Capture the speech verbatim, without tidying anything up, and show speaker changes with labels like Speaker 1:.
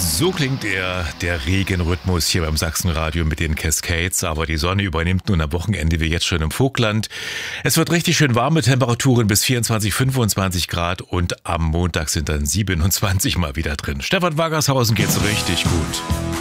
Speaker 1: So klingt er, der Regenrhythmus hier beim Sachsenradio mit den Cascades. Aber die Sonne übernimmt nun am Wochenende wie jetzt schon im Vogtland. Es wird richtig schön warme Temperaturen bis vierundzwanzig, fünfundzwanzig Grad und am Montag sind dann siebenundzwanzig mal wieder drin. Stefan Wagershausen geht's richtig gut.